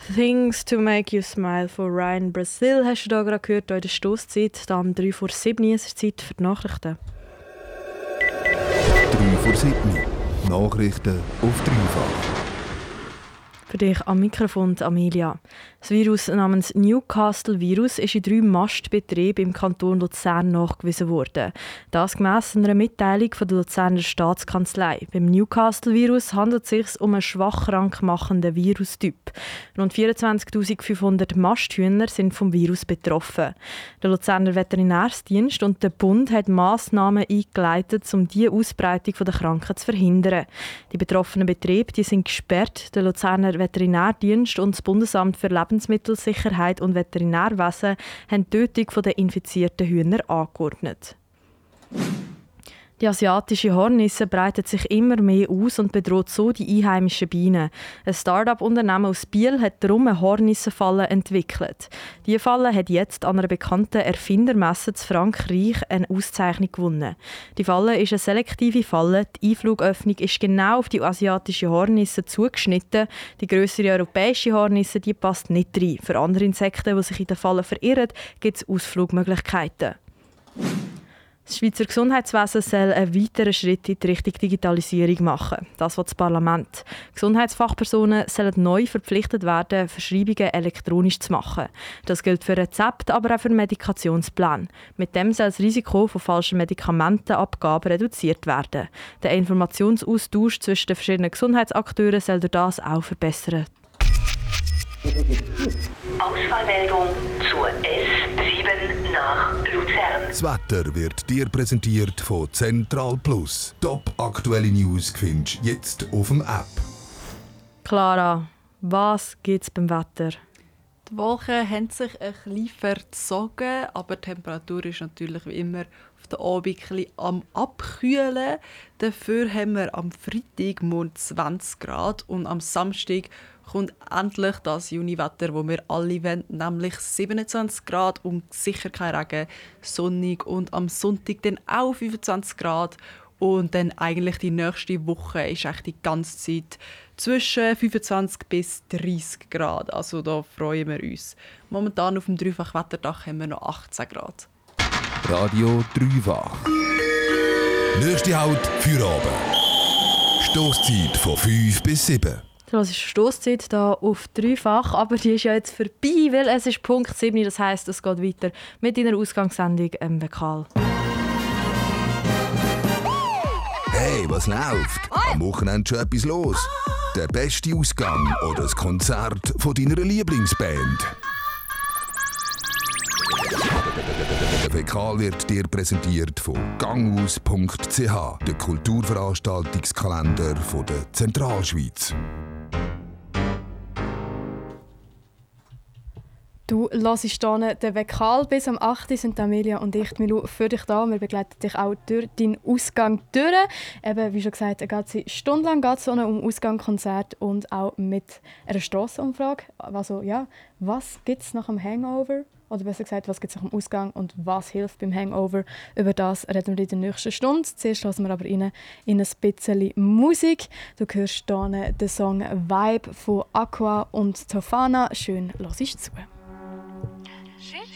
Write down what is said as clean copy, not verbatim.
Things to Make You Smile von Ryan Brazil hast du da gerade gehört, hier in der Stosszeit, da um 3:07 Uhr. Es ist Zeit für die Nachrichten. 3:07 Uhr. Nachrichten auf dreifach. Für dich am Mikrofon Amelia. Das Virus namens Newcastle-Virus ist in 3 Mastbetrieben im Kanton Luzern nachgewiesen worden. Das gemäss einer Mitteilung von der Luzerner Staatskanzlei. Beim Newcastle-Virus handelt es sich um einen schwach krank machenden Virustyp. Rund 24.500 Masthühner sind vom Virus betroffen. Der Luzerner Veterinärdienst und der Bund haben Massnahmen eingeleitet, um die Ausbreitung der Krankheit zu verhindern. Die betroffenen Betriebe sind gesperrt. Der Luzerner Veterinärdienst und das Bundesamt für Lebensmittelsicherheit und Veterinärwesen haben die Tötung der infizierten Hühner angeordnet. Die asiatische Hornisse breitet sich immer mehr aus und bedroht so die einheimischen Bienen. Ein Start-up-Unternehmen aus Biel hat darum eine Hornissenfalle entwickelt. Diese Falle hat jetzt an einer bekannten Erfindermesse in Frankreich eine Auszeichnung gewonnen. Die Falle ist eine selektive Falle. Die Einflugöffnung ist genau auf die asiatische Hornisse zugeschnitten. Die grössere europäische Hornisse die passt nicht rein. Für andere Insekten, die sich in der Falle verirren, gibt es Ausflugmöglichkeiten. Das Schweizer Gesundheitswesen soll einen weiteren Schritt in die Richtung Digitalisierung machen. Das will das Parlament. Gesundheitsfachpersonen sollen neu verpflichtet werden, Verschreibungen elektronisch zu machen. Das gilt für Rezepte, aber auch für Medikationspläne. Mit dem soll das Risiko von falschen Medikamentenabgaben reduziert werden. Der Informationsaustausch zwischen den verschiedenen Gesundheitsakteuren soll durch das auch verbessern. Ausfallmeldung zur S7 nach Luzern. Das Wetter wird dir präsentiert von Central Plus. Top aktuelle News findest du jetzt auf dem App. Clara, was gibt es beim Wetter? Die Wolken haben sich ein bisschen verzogen, aber die Temperatur ist natürlich wie immer auf den Abend ein bisschen am Abkühlen. Dafür haben wir am Freitag morgen 20 Grad und am Samstag kommt endlich das Juniwetter, das wir alle wollen, nämlich 27 Grad und sicher kein Regen, sonnig und am Sonntag dann auch 25 Grad. Und dann eigentlich die nächste Woche ist echt die ganze Zeit zwischen 25 bis 30 Grad. Also da freuen wir uns. Momentan auf dem Dreifach-Wetterdach haben wir noch 18 Grad. Radio Dreifach. Nächste Halt für Abend. Stosszeit von 5 bis 7. Das ist Stosszeit hier auf Dreifach, aber die ist ja jetzt vorbei, weil es ist Punkt 7, das heisst, es geht weiter mit deiner Ausgangssendung Vokal. Hey, was läuft? Am Wochenende schon etwas los? Der beste Ausgang oder das Konzert von deiner Lieblingsband? Der Vokal wird dir präsentiert von gangaus.ch, der Kulturveranstaltungskalender der Zentralschweiz. Du hörst hier den Vokal. Bis am 8. sind Amelia und ich, Milou, für dich da. Wir begleiten dich auch durch deinen Ausgang durch. Eben, wie schon gesagt, eine ganze Stunde lang geht es um Ausgangskonzert und auch mit einer Strassenumfrage. Also ja, was gibt es nach dem Hangover? Oder besser gesagt, was gibt es nach dem Ausgang und was hilft beim Hangover? Über das reden wir in der nächsten Stunde. Zuerst hören wir aber rein in ein bisschen Musik. Du hörst hier den Song «Vibe» von Aqua und Tofana. Schön, hörst du zu. Shit.